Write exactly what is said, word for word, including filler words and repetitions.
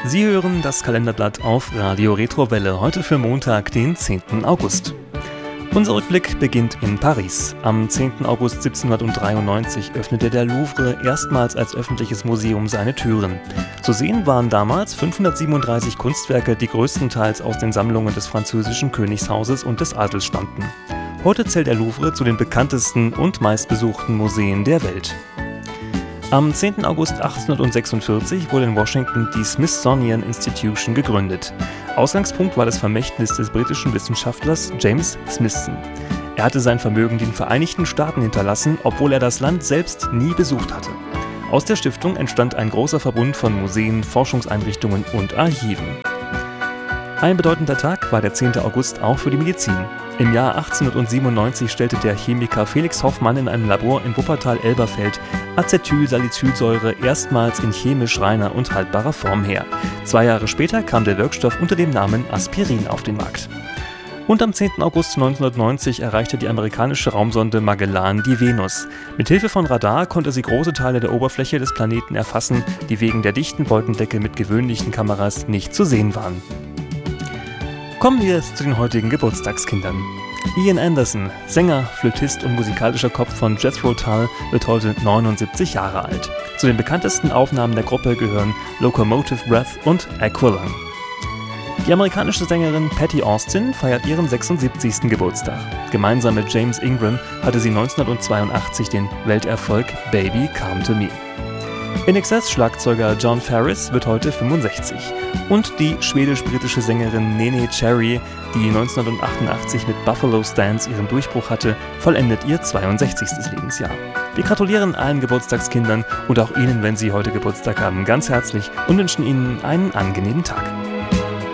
Sie hören das Kalenderblatt auf Radio Retrowelle, heute für Montag, den zehnten August. Unser Rückblick beginnt in Paris. Am zehnten August siebzehnhundertdreiundneunzig öffnete der Louvre erstmals als öffentliches Museum seine Türen. Zu sehen waren damals fünfhundertsiebenunddreißig Kunstwerke, die größtenteils aus den Sammlungen des französischen Königshauses und des Adels stammten. Heute zählt der Louvre zu den bekanntesten und meistbesuchten Museen der Welt. Am zehnten August achtzehnhundertsechsundvierzig wurde in Washington die Smithsonian Institution gegründet. Ausgangspunkt war das Vermächtnis des britischen Wissenschaftlers James Smithson. Er hatte sein Vermögen den Vereinigten Staaten hinterlassen, obwohl er das Land selbst nie besucht hatte. Aus der Stiftung entstand ein großer Verbund von Museen, Forschungseinrichtungen und Archiven. Ein bedeutender Tag war der zehnte August auch für die Medizin. Im Jahr achtzehnhundertsiebenundneunzig stellte der Chemiker Felix Hoffmann in einem Labor in Wuppertal-Elberfeld Acetylsalicylsäure erstmals in chemisch reiner und haltbarer Form her. Zwei Jahre später kam der Wirkstoff unter dem Namen Aspirin auf den Markt. Und am zehnten August neunzehnhundertneunzig erreichte die amerikanische Raumsonde Magellan die Venus. Mithilfe von Radar konnte sie große Teile der Oberfläche des Planeten erfassen, die wegen der dichten Wolkendecke mit gewöhnlichen Kameras nicht zu sehen waren. Kommen wir jetzt zu den heutigen Geburtstagskindern. Ian Anderson, Sänger, Flötist und musikalischer Kopf von Jethro Tull, wird heute neunundsiebzig Jahre alt. Zu den bekanntesten Aufnahmen der Gruppe gehören Locomotive Breath und Aqualung. Die amerikanische Sängerin Patti Austin feiert ihren sechsundsiebzigsten Geburtstag. Gemeinsam mit James Ingram hatte sie neunzehnhundertzweiundachtzig den Welterfolg Baby Come to Me. In Excess Schlagzeuger John Farris wird heute fünfundsechzig. Und die schwedisch-britische Sängerin Neneh Cherry, die neunzehnhundertachtundachtzig mit Buffalo Stance ihren Durchbruch hatte, vollendet ihr zweiundsechzigstes Lebensjahr. Wir gratulieren allen Geburtstagskindern und auch Ihnen, wenn Sie heute Geburtstag haben, ganz herzlich und wünschen Ihnen einen angenehmen Tag.